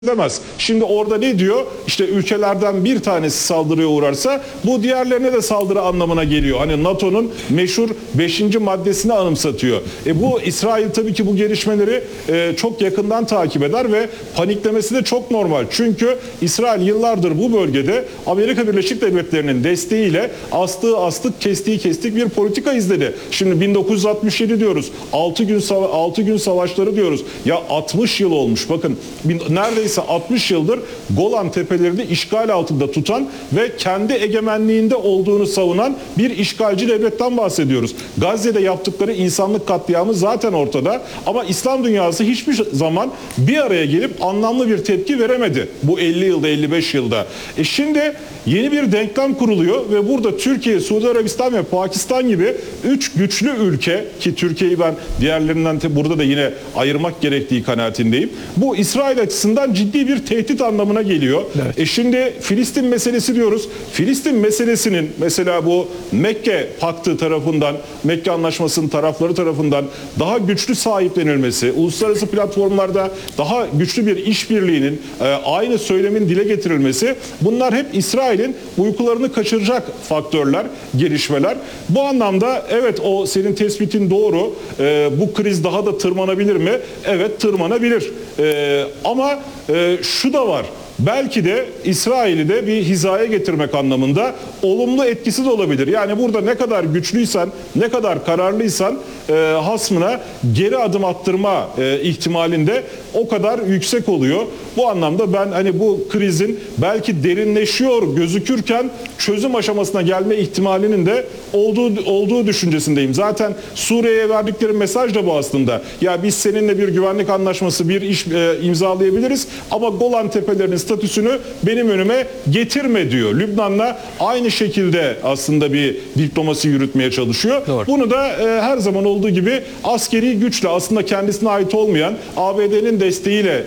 edemez. Şimdi orada ne diyor? İşte ülkelerden bir tanesi saldırıya uğrarsa bu diğerlerine de saldırı anlamına geliyor. Hani NATO'nun meşhur 5. maddesini anımsatıyor. Bu İsrail tabii ki bu gelişmeleri çok yakından takip eder ve paniklemesi de çok normal. Çünkü İsrail yıllardır bu bölgede Amerika Birleşik Devletleri'nin desteğiyle astığı astık, kestiği kestik bir politika izledi. Şimdi 1967 diyoruz. 6 gün savaşları diyoruz. Ya 60 yıl olmuş. Bakın neredeyse 60 yıldır Golan Tepelerini işgal altında tutan ve kendi egemenliğinde olduğunu savunan bir işgalci devletten bahsediyoruz. Gazze'de yaptıkları insanlık katliamı zaten ortada ama İslam dünyası hiçbir zaman bir araya gelip anlamlı bir tepki veremedi bu 50 yılda, 55 yılda. Şimdi yeni bir denklem kuruluyor ve burada Türkiye, Suudi Arabistan ve Pakistan gibi 3 güçlü ülke, ki Türkiye'yi ben diğerlerinden burada da yine ayırmak gerektiği kanaatindeyim. Bu İsrail açısından ciddi bir tehdit anlamına geliyor. Evet. Şimdi Filistin meselesi diyoruz. Filistin meselesinin mesela bu Mekke Paktı tarafından, Mekke Anlaşması'nın tarafları tarafından daha güçlü sahiplenilmesi, uluslararası platformlarda daha güçlü bir işbirliğinin, aynı söylemin dile getirilmesi, bunlar hep İsrail'in uykularını kaçıracak faktörler, gelişmeler. Bu anlamda evet, o senin tespitin doğru. Bu kriz daha da tırmanabilir mi? Evet, tırmanabilir. Ama şu da var. Belki de İsrail'i de bir hizaya getirmek anlamında olumlu etkisi de olabilir. Yani burada ne kadar güçlüysen, ne kadar kararlıysan hasmına geri adım attırma ihtimalinde o kadar yüksek oluyor. Bu anlamda ben hani bu krizin belki derinleşiyor gözükürken çözüm aşamasına gelme ihtimalinin de olduğu düşüncesindeyim. Zaten Suriye'ye verdikleri mesaj da bu aslında. Ya biz seninle bir güvenlik anlaşması, bir iş imzalayabiliriz ama Golan Tepelerinin statüsünü benim önüme getirme diyor. Lübnan'la aynı şekilde aslında bir diplomasi yürütmeye çalışıyor. Doğru. Bunu da her zaman olduğu gibi askeri güçle, aslında kendisine ait olmayan, ABD'nin desteğiyle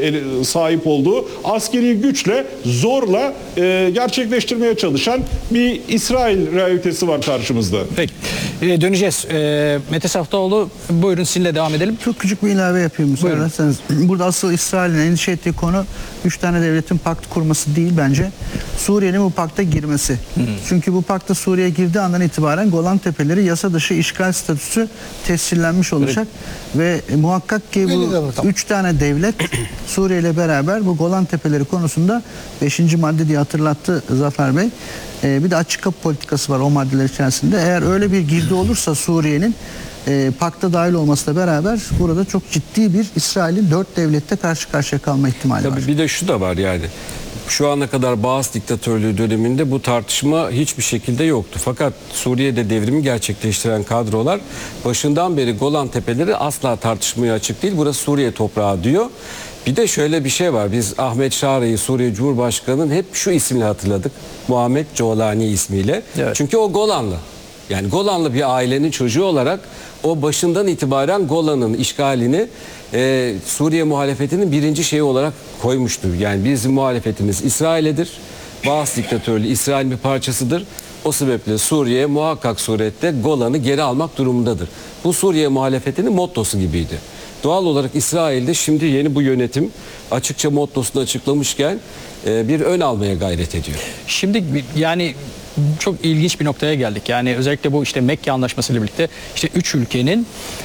sahip olduğu askeri güçle, zorla gerçekleştirmeye çalışan bir İsrail realitesi var karşımızda. Peki. Döneceğiz. Mete Saftaoğlu, buyurun sizinle devam edelim. Çok küçük bir ilave yapayım müsaade ederseniz. Burada asıl İsrail'in endişe ettiği konu 3 tane devletin pakt kurması değil bence. Suriye'nin bu pakta girmesi. Çünkü bu pakta Suriye girdiği andan itibaren Golan Tepeleri yasa dışı işgal statüsü tescillenmiş olacak. Evet. Ve muhakkak ki bu 3 tane devlet Suriye ile beraber bu Golan Tepeleri konusunda 5. madde diye hatırlattı Zafer Bey. Bir de açık kapı politikası var o maddeler içerisinde. Eğer öyle bir girdi olursa Suriye'nin pakta dahil olmasıyla beraber burada çok ciddi bir İsrail'in 4 devlette karşı karşıya kalma ihtimali var. Tabii bir de şu da var yani. Şu ana kadar Baas diktatörlüğü döneminde bu tartışma hiçbir şekilde yoktu. Fakat Suriye'de devrimi gerçekleştiren kadrolar başından beri Golan Tepeleri asla tartışmaya açık değil. Burası Suriye toprağı diyor. Bir de şöyle bir şey var. Biz Ahmet Şara'yı, Suriye Cumhurbaşkanı'nın hep şu isimle hatırladık. Muhammed Colani ismiyle. Evet. Çünkü o Golanlı. Yani Golanlı bir ailenin çocuğu olarak o başından itibaren Golan'ın işgalini Suriye muhalefetinin birinci şeyi olarak koymuştur. Yani bizim muhalefetimiz İsrail'edir. Baas diktatörlüğü İsrail'in bir parçasıdır. O sebeple Suriye muhakkak surette Golan'ı geri almak durumundadır. Bu Suriye muhalefetinin mottosu gibiydi. Doğal olarak İsrail'de şimdi yeni bu yönetim açıkça mottosunu açıklamışken bir ön almaya gayret ediyor. Şimdi yani çok ilginç bir noktaya geldik. Yani özellikle bu işte Mekke Anlaşması ile birlikte işte 3 ülkenin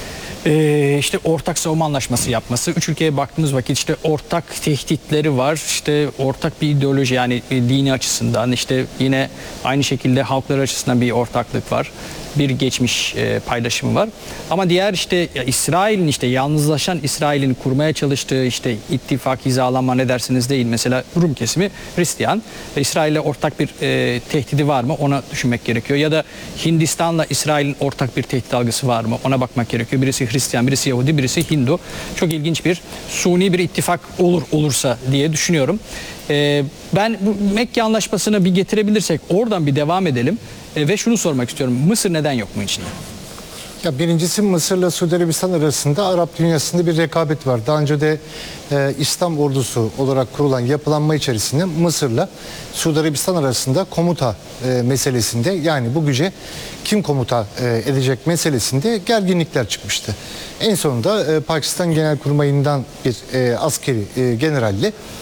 işte ortak savunma anlaşması yapması. 3 ülkeye baktığımız vakit işte ortak tehditleri var. İşte ortak bir ideoloji, yani dini açısından, işte yine aynı şekilde halklar açısından bir ortaklık var. Bir geçmiş paylaşımı var. Ama diğer işte İsrail'in, işte yalnızlaşan İsrail'in kurmaya çalıştığı işte ittifak, hizalanma ne dersiniz değil. Mesela Rum kesimi Hristiyan. İsrail'le ortak bir tehdidi var mı? Ona düşünmek gerekiyor. Ya da Hindistan'la İsrail'in ortak bir tehdit algısı var mı? Ona bakmak gerekiyor. Birisi Hristiyan, birisi Yahudi, birisi Hindu. Çok ilginç bir suni bir ittifak olursa diye düşünüyorum. Ben bu Mekke Anlaşması'nı bir getirebilirsek oradan bir devam edelim. Ve şunu sormak istiyorum. Mısır neden yok mu içinde? Ya birincisi Mısır'la Suudi Arabistan arasında Arap dünyasında bir rekabet var. Daha önce de İslam ordusu olarak kurulan yapılanma içerisinde Mısır'la Suudi Arabistan arasında komuta meselesinde, yani bu güce kim komuta edecek meselesinde gerginlikler çıkmıştı. En sonunda Pakistan Genelkurmayı'ndan bir askeri generalle